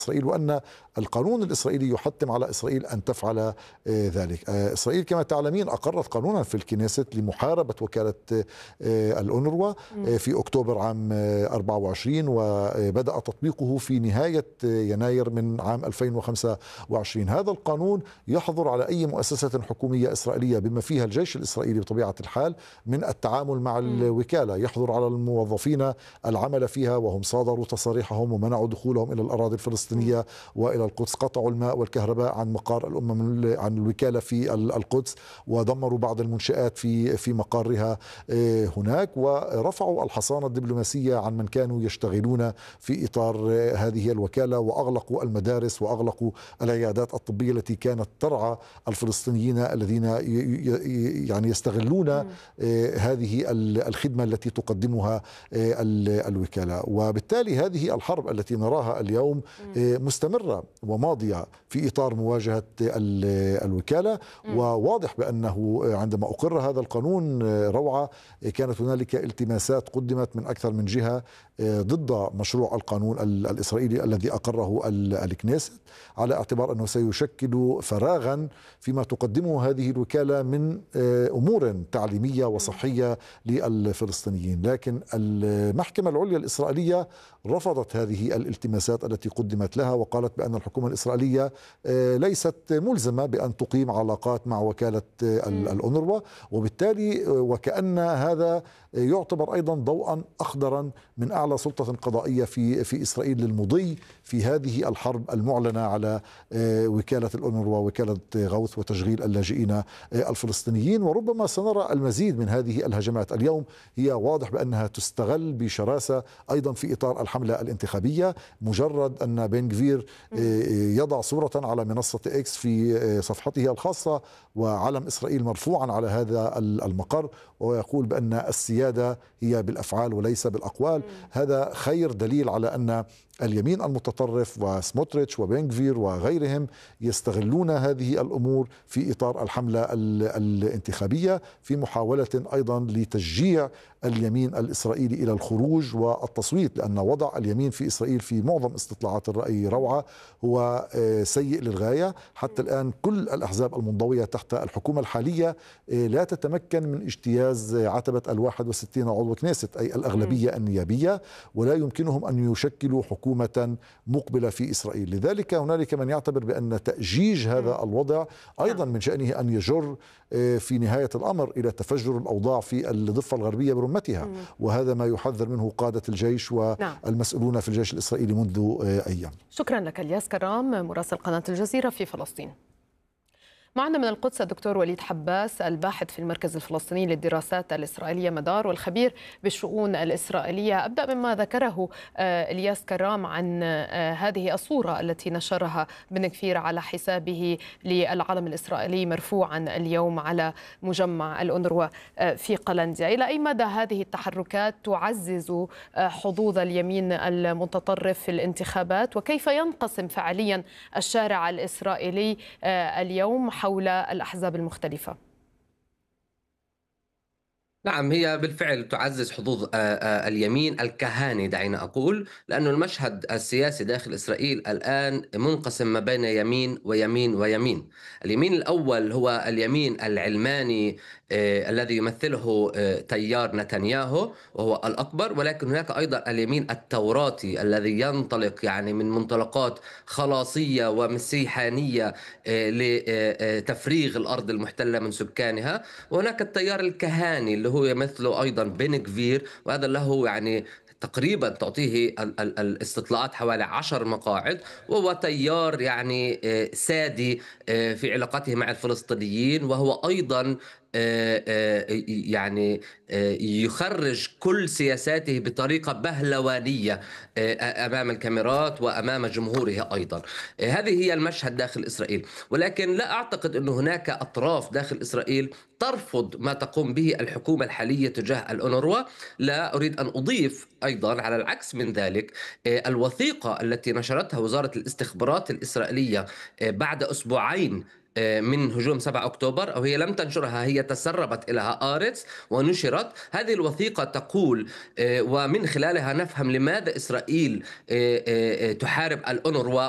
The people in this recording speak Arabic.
إسرائيل، وأن القانون الإسرائيلي يحتم على إسرائيل أن تفعل ذلك. إسرائيل كما تعلمين أقرت قانونا في الكنيست لمحاربة وكالة الأونروا في أكتوبر عام 24، وبدأ تطبيقه في نهاية يناير من عام 2025. هذا القانون يحظر على أي مؤسسة حكومية إسرائيلية بما فيها الجيش الإسرائيلي بطبيعة الحال من التعامل مع الوكالة. يحظر على الموظفين العمل فيها وهم صادروا تصاريحهم ومنعوا دخولهم إلى الأراضي الفلسطينية وإلى القدس، قطعوا الماء والكهرباء عن مقار الأمم عن الوكالة في القدس، ودمروا بعض المنشآت في مقارها هناك، ورفعوا الحصانة الدبلوماسية عن من كانوا يشتغلون في إطار هذه الوكالة، وأغلقوا المدارس وأغلقوا العيادات الطبية التي كانت ترعى الفلسطينيين الذين يعني يستغلون هذه الخدمة التي تقدمها الوكالة. وبالتالي هذه الحرب التي نراها اليوم مستمرة وماضية في إطار مواجهة الوكالة. وواضح بأنه عندما أقر هذا القانون روعة، كانت هنالك التماسات قدمت من أكثر من جهة ضد مشروع القانون الإسرائيلي الذي أقره الكنيست، على اعتبار أنه سيشكل فراغا فيما تقدمه هذه الوكالة من أمور تعليمية وصحية للفلسطينيين. لكن المحكمة العليا الإسرائيلية رفضت هذه الالتماسات التي قدمت لها، وقالت بأن الحكومة الإسرائيلية ليست ملزمة بأن تقيم علاقات مع وكالة الأونروا، وبالتالي وكأن هذا يعتبر أيضا ضوءا أخضرا من أعلى سلطة قضائية في إسرائيل للمضي في هذه الحرب المعلنة على وكالة الأونروا ووكالة غوث وتشغيل اللاجئين الفلسطينيين. وربما سنرى المزيد من هذه الهجمات. اليوم هي واضح بأنها تستغل بشراسة أيضا في إطار الحملة الانتخابية. مجرد أن بن غفير يضع صورة على منصة إكس في صفحته الخاصة وعلم إسرائيل مرفوعا على هذا المقر، ويقول بأن السيادة هي بالأفعال وليس بالأقوال، هذا خير دليل على أن اليمين المتطرف وسموتريتش وبن غفير وغيرهم يستغلون هذه الأمور في إطار الحملة الانتخابية، في محاولة أيضا لتشجيع اليمين الإسرائيلي إلى الخروج والتصويت، لأن وضع اليمين في إسرائيل في معظم استطلاعات الرأي روعة هو سيء للغاية. حتى الآن كل الأحزاب المنضوية تحت الحكومة الحالية لا تتمكن من اجتياز عتبة 61 عضو كنيست، أي الأغلبية النيابية، ولا يمكنهم أن يشكلوا حكومة مقبلة في إسرائيل. لذلك هنالك من يعتبر بأن تأجيج هذا الوضع أيضا من شأنه أن يجر في نهاية الأمر إلى تفجر الأوضاع في الضفة الغربية برمتها، وهذا ما يحذر منه قادة الجيش والمسؤولون في الجيش الإسرائيلي منذ أيام. شكرا لك الياس كرام، مراسل قناة الجزيرة في فلسطين. معنا من القدس الدكتور وليد حباس، الباحث في المركز الفلسطيني للدراسات الإسرائيلية مدار والخبير بالشؤون الإسرائيلية. أبدأ مما ذكره الياس كرام عن هذه الصورة التي نشرها بن غفير على حسابه للعلم الإسرائيلي مرفوعا اليوم على مجمع الأونروا في قلنديا. إلى أي مدى هذه التحركات تعزز حظوظ اليمين المتطرف في الانتخابات، وكيف ينقسم فعليا الشارع الإسرائيلي اليوم حول الأحزاب المختلفة؟ نعم، هي بالفعل تعزز حظوظ اليمين الكهاني، دعينا أقول، لأن المشهد السياسي داخل إسرائيل الآن منقسم ما بين يمين ويمين ويمين. اليمين الأول هو اليمين العلماني الذي يمثله تيار نتنياهو وهو الأكبر، ولكن هناك أيضا اليمين التوراتي الذي ينطلق يعني من منطلقات خلاصية ومسيحانية لتفريغ الأرض المحتلة من سكانها، وهناك التيار الكهاني اللي هو يمثله أيضا بن غفير، وهذا له يعني تقريبا تعطيه الاستطلاعات حوالي 10 مقاعد، وهو تيار يعني سادي في علاقته مع الفلسطينيين، وهو أيضا يعني يخرج كل سياساته بطريقة بهلوانية أمام الكاميرات وأمام جمهوره أيضا. هذه هي المشهد داخل إسرائيل، ولكن لا أعتقد أن هناك أطراف داخل إسرائيل ترفض ما تقوم به الحكومة الحالية تجاه الأونروا. لا أريد أن أضيف أيضا على العكس من ذلك، الوثيقة التي نشرتها وزارة الاستخبارات الإسرائيلية بعد أسبوعين من هجوم 7 أكتوبر، أو هي لم تنشرها، هي تسربت إلى آرتس ونشرت. هذه الوثيقة تقول ومن خلالها نفهم لماذا إسرائيل تحارب الأونروا